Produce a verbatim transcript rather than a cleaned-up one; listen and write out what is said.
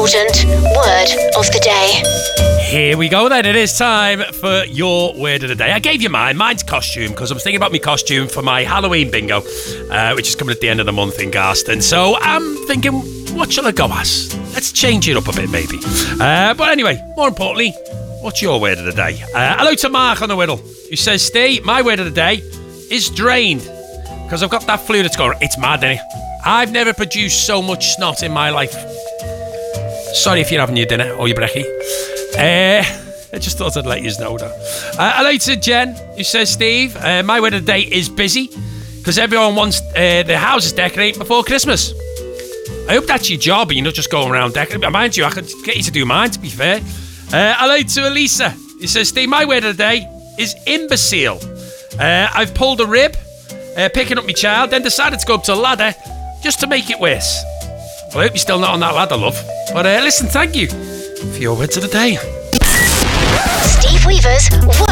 important word of the day. Here we go then. It is time for your word of the day. I gave you mine. Mine's costume, because I was thinking about my costume for my Halloween bingo, uh, which is coming at the end of the month in Garston. So I'm thinking, what shall I go as? Let's change it up a bit, maybe. Uh, but anyway, more importantly, what's your word of the day? Uh, hello to Mark on the Whittle, who says, Steve, my word of the day is drained, because I've got that flu that's going, it's mad, innit? I've never produced so much snot in my life. Sorry if you're having your dinner or your brekkie. Uh, I just thought I'd let you know that. Uh, hello to Jen, who says, Steve, uh, my word of the day is busy, because everyone wants uh, their houses decorated before Christmas. I hope that's your job and you're not just going around decorating. Mind you, I could get you to do mine, to be fair. Uh, hello to Elisa, who says, Steve, my word of the day is imbecile. Uh, I've pulled a rib, uh, picking up my child, then decided to go up to a ladder just to make it worse. Well, I hope you're still not on that ladder, love. But uh, listen, thank you for your words of the day. Steve Weaver's word